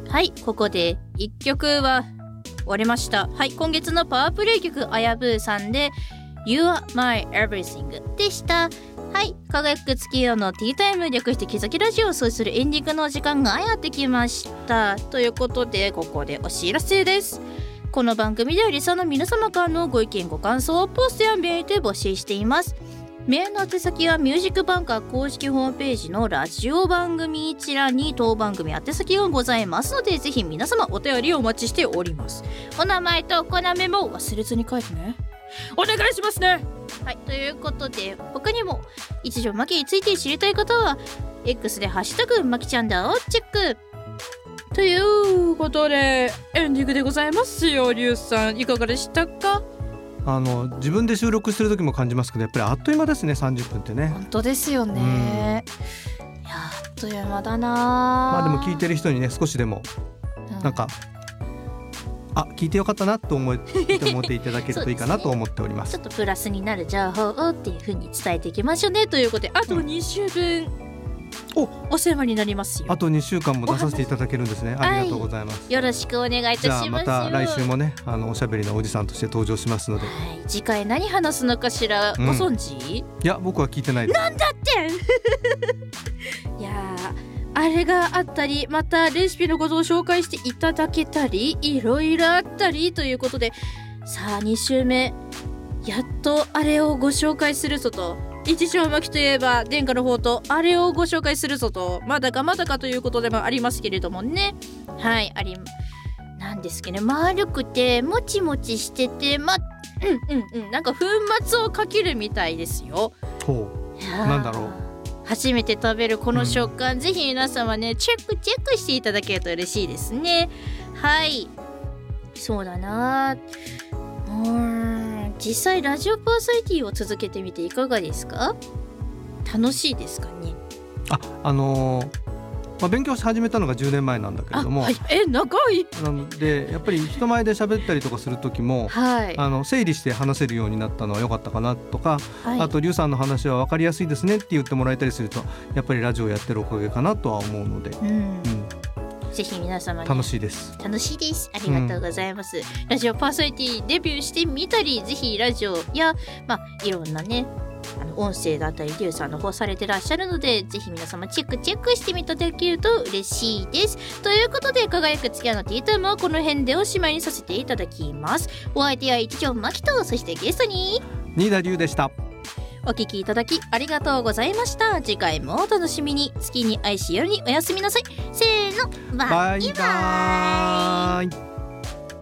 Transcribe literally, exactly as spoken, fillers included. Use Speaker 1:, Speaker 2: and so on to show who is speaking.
Speaker 1: はい、ここでいっきょくは終わりました。はい、今月のパワープレイ曲あやぶーさんで You are my everything でした。はい、輝く月夜のティータイム略して木崎ラジオをそうするエンディングの時間がやってきました。ということでここでお知らせです。この番組ではリスナーの皆様からのご意見ご感想をポストやメールで募集しています。メールの宛先はミュージックバンカー公式ホームページのラジオ番組一覧に当番組宛先がございますので、ぜひ皆様お便りをお待ちしております。お名前とコナメも忘れずに書いてね、お願いしますね。はい、ということで他にも一条マキについて知りたい方は X でハッシュタグマキちゃんだをチェックということでエンディングでございますよ。リュウさんいかがでしたか？
Speaker 2: あの自分で収録してる時も感じますけど、やっぱりあっという間ですね、さんじゅっぷんってね。
Speaker 1: 本当ですよね、うん、いやあっという間だな。
Speaker 2: まあでも聞いてる人にね少しでもなんか、うん、あ聞いてよかったなと思って思っていただけるといいかなと思っております。
Speaker 1: ちょっとプラスになる情報をっていう風に伝えていきましょうねということで、あとにしゅうぶん、うんお, お世話になりますよ。
Speaker 2: あとにしゅうかんも出させていただけるんですね。ありがとうございます、はい、
Speaker 1: よろしくお願いいたします。
Speaker 2: じゃあまた来週もねあのおしゃべりのおじさんとして登場しますので、はい、
Speaker 1: 次回何話すのかしら、うん、ご存知？
Speaker 2: いや僕は聞いてないです。
Speaker 1: なんだっていやあれがあったりまたレシピのことを紹介していただけたりいろいろあったりということで、さあに週目やっとあれをご紹介するぞと、一条巻といえば殿下の方とあれをご紹介するぞと、まだかまだかということでもありますけれどもね。はいありなんですけど、丸くてもちもちしててまうんうんうんなんか粉末をかけるみたいですよ。
Speaker 2: ほうなんだろう。
Speaker 1: 初めて食べるこの食感、うん、ぜひ皆様ねチェックチェックしていただけると嬉しいですね。はいそうだな。うーん実際ラジオパーソナリティを続けてみていかがですか？楽しいですかね？
Speaker 2: あ、あのーまあ、勉強し始めたのがじゅうねんまえなんだけれども、
Speaker 1: はい、え長い
Speaker 2: なのでやっぱり人前で喋ったりとかする時も、はい、あの整理して話せるようになったのは良かったかなとか、はい、あとリュウさんの話は分かりやすいですねって言ってもらえたりするとやっぱりラジオやってるおかげかなとは思うので、うんうん
Speaker 1: ぜひ皆様に
Speaker 2: 楽しいです
Speaker 1: 楽しいですありがとうございます、うん、ラジオパーソナリティデビューしてみたりぜひラジオや、まあ、いろんなねあの音声だったりリュウさんの方されてらっしゃるのでぜひ皆様チェックチェックしてみていただけると嬉しいです。ということで輝く月夜のティータイムはこの辺でおしまいにさせていただきます。お相手は一条マキとそしてゲストに
Speaker 2: 新田龍でした。
Speaker 1: お聞きいただきありがとうございました。次回もお楽しみに。月に愛し夜におやすみなさい。せーのバイバイ。バイバイ。